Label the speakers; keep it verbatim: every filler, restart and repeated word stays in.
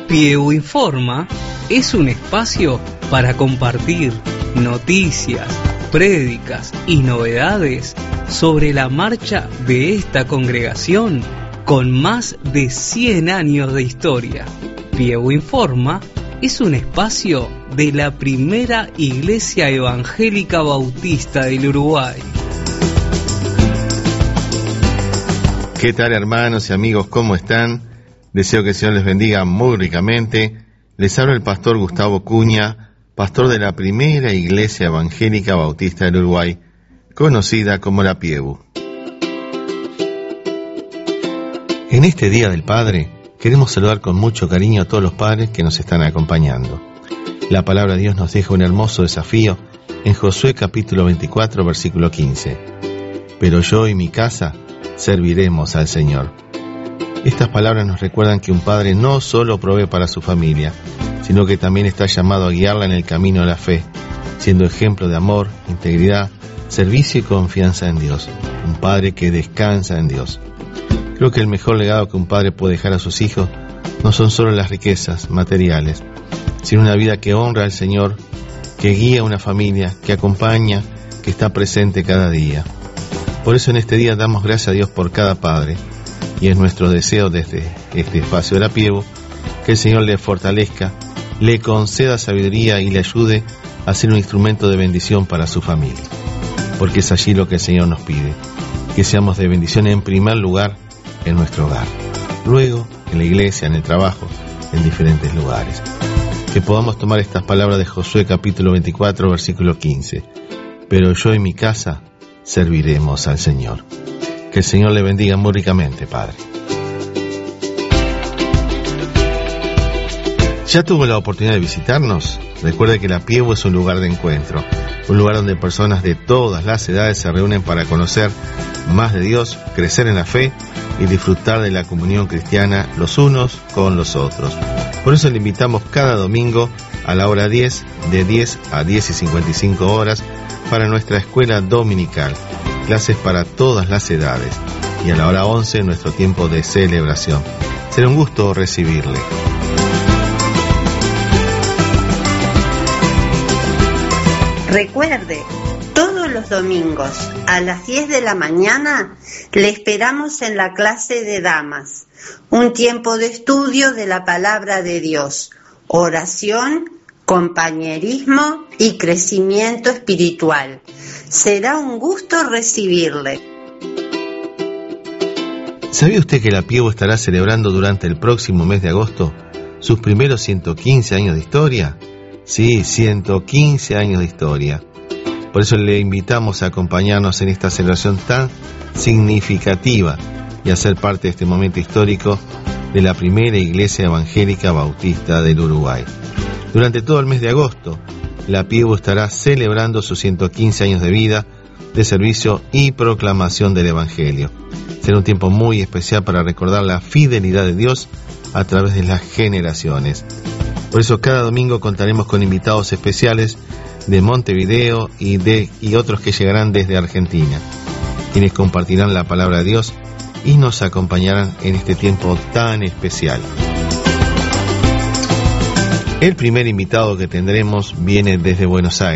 Speaker 1: Pieu Informa es un espacio para compartir noticias, prédicas y novedades sobre la marcha de esta congregación con más de cien años de historia. Pieu Informa es un espacio de la primera Iglesia Evangélica Bautista del Uruguay.
Speaker 2: ¿Qué tal, hermanos y amigos? ¿Cómo están? Deseo que el Señor les bendiga muy ricamente. Les habla el pastor Gustavo Cuña, pastor de la primera Iglesia Evangélica Bautista del Uruguay, conocida como la Pieu. En este Día del Padre, queremos saludar con mucho cariño a todos los padres que nos están acompañando. La palabra de Dios nos deja un hermoso desafío en Josué capítulo veinticuatro, versículo quince. Pero yo y mi casa serviremos al Señor. Estas palabras nos recuerdan que un padre no solo provee para su familia, sino que también está llamado a guiarla en el camino de la fe, siendo ejemplo de amor, integridad, servicio y confianza en Dios. Un padre que descansa en Dios. Creo que el mejor legado que un padre puede dejar a sus hijos no son solo las riquezas materiales, sino una vida que honra al Señor, que guía a una familia, que acompaña, que está presente cada día. Por eso en este día damos gracias a Dios por cada padre, y es nuestro deseo desde este espacio de la Pieu que el Señor le fortalezca, le conceda sabiduría y le ayude a ser un instrumento de bendición para su familia, porque es allí lo que el Señor nos pide, que seamos de bendición en primer lugar en nuestro hogar, luego en la iglesia, en el trabajo, en diferentes lugares. Que podamos tomar estas palabras de Josué capítulo veinticuatro, versículo quince. Pero yo y mi casa serviremos al Señor. Que el Señor le bendiga muy ricamente, Padre. ¿Ya tuvo la oportunidad de visitarnos? Recuerde que la Pieu es un lugar de encuentro, un lugar donde personas de todas las edades se reúnen para conocer más de Dios, crecer en la fe y disfrutar de la comunión cristiana los unos con los otros. Por eso le invitamos cada domingo a la hora diez, de diez a diez y cincuenta y cinco horas, para nuestra escuela dominical, clases para todas las edades, y a la hora once nuestro tiempo de celebración. Será un gusto recibirle.
Speaker 3: Recuerde, todos los domingos a las diez de la mañana le esperamos en la clase de damas, un tiempo de estudio de la palabra de Dios, oración, compañerismo y crecimiento espiritual. Será un gusto recibirle.
Speaker 2: ¿Sabía usted que la Pieu estará celebrando durante el próximo mes de agosto sus primeros ciento quince años de historia? Sí, ciento quince años de historia. Por eso le invitamos a acompañarnos en esta celebración tan significativa y a ser parte de este momento histórico de la primera Iglesia Evangélica Bautista del Uruguay. Durante todo el mes de agosto, la Pieu estará celebrando sus ciento quince años de vida, de servicio y proclamación del Evangelio. Será un tiempo muy especial para recordar la fidelidad de Dios a través de las generaciones. Por eso cada domingo contaremos con invitados especiales de Montevideo y, de, y otros que llegarán desde Argentina, quienes compartirán la palabra de Dios y nos acompañarán en este tiempo tan especial. El primer invitado que tendremos viene desde Buenos Aires.